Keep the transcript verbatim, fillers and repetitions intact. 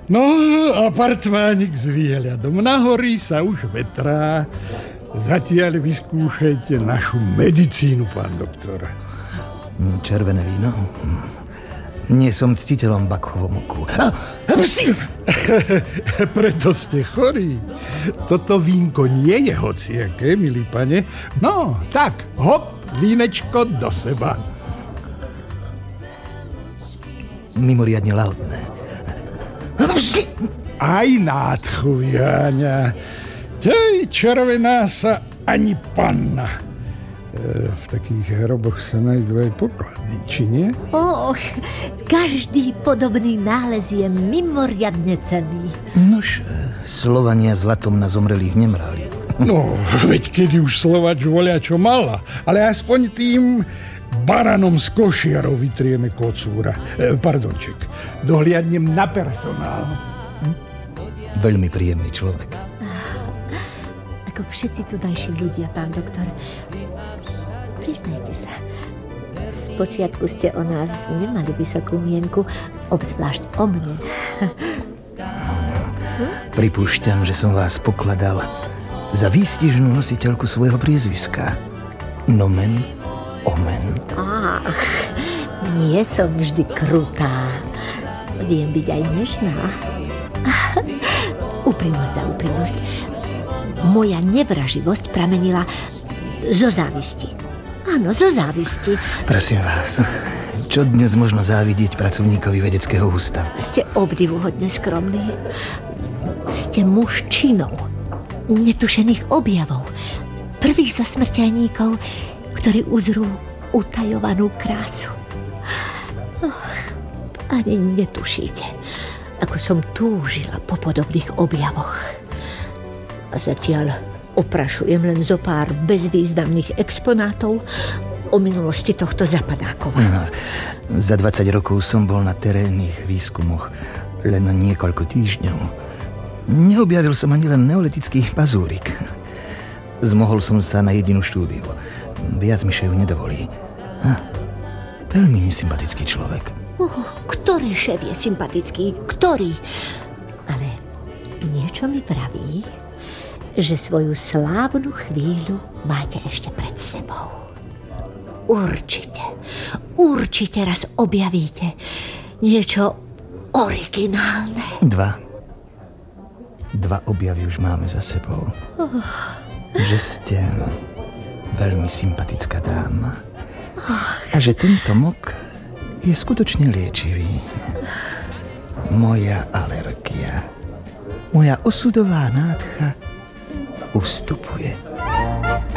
No, apartmánik s výhľadom na hory sa už vetrá. Zatiaľ vyskúšajte našu medicínu, pán doktor. Červené víno? Nie som ctiteľom Bakhovomoku. Preto ste chorí. Toto vínko nie je hociaké, milý pane. No, tak, hop, vínečko do seba. Mimoriadne lahodné. Aj nádchu vyháňa. Tej červená sa ani panna. E, v takých hroboch sa nájdú aj poklady, či nie? Och, každý podobný nález je mimoriadne cenný. Nož, Slovania zlatom na zomrelých nemrali. No, veď kedy už Slovač volia čo mala, ale aspoň tým baranom z košiarov vytrieme kocúra. E, pardonček, dohliadnem na personál. Hm? Veľmi príjemný človek. Ako všetci tudajší ľudia, pán doktor. Priznajte sa, spočiatku ste o nás nemali vysokú mienku, obzvlášť o mne. Pripúšťam, že som vás pokladal za výstižnú nositeľku svojho priezviska. Nomen omen. Ach, nie som vždy krutá. Viem byť aj nežná. Úprimnosť za úprimnosť. Moja nevraživosť pramenila zo závisti. Áno, zo závisti. Prosím vás, čo dnes možno závidieť pracovníkovi vedeckého ústavu? Ste obdivuhodne skromní. Ste muž činov, netušených objavov, prvých zo smrteľníkov, ktorí uzrú utajovanú krásu. Oh, ani netušíte, ako som túžila po podobných objavoch. A zatiaľ oprašujem len zo pár bezvýznamných exponátov o minulosti tohto zapadákova. No, za dvadsať rokov som bol na terénnych výskumoch len na niekoľko týždňov. Neobjavil som ani len neolitický pazúrik. Zmohol som sa na jedinú štúdiu. Viac mi šéf nedovolí. Ha, veľmi nesympatický človek. Uh, ktorý šéf je sympatický? Ktorý? Ale niečo mi praví, že svoju slávnu chvíľu máte ešte pred sebou. Určite, určite raz objavíte niečo originálne. Dva. Dva objavy už máme za sebou. Oh. Že ste veľmi sympatická dáma. Oh. A že tento mok je skutočne liečivý. Moja alergia, moja osudová nádcha ustupuje.